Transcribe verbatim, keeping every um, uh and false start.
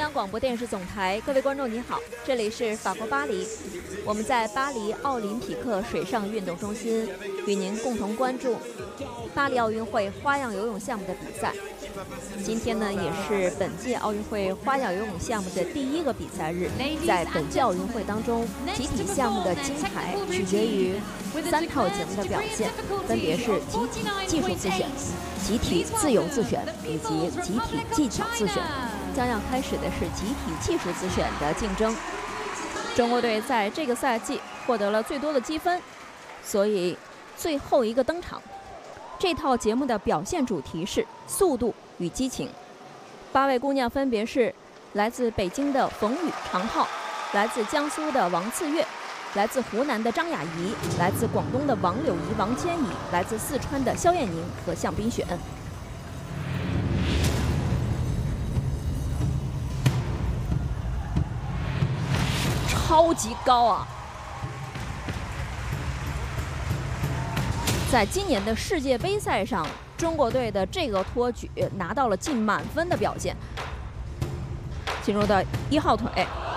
央广播电视总台，各位观众你好，这里是法国巴黎，我们在巴黎奥林匹克水上运动中心与您共同关注巴黎奥运会花样游泳项目的比赛。今天呢，也是本届奥运会花样游泳项目的第一个比赛日。在本届奥运会当中，集体项目的金牌取决于三套节目的表现，分别是集体技术自选、集体自由自选以及集体技巧自选。将要开始的是集体技术自选的竞争。中国队在这个赛季获得了最多的积分，所以最后一个登场。这套节目的表现主题是速度与激情。八位姑娘分别是来自北京的冯宇、常浩，来自江苏的王次月，来自湖南的张雅怡，来自广东的王柳怡、王千怡，来自四川的肖艳宁和向冰雪。超级高啊！在今年的世界杯赛上，中国队的这个托举拿到了近满分的表现。进入到一号腿，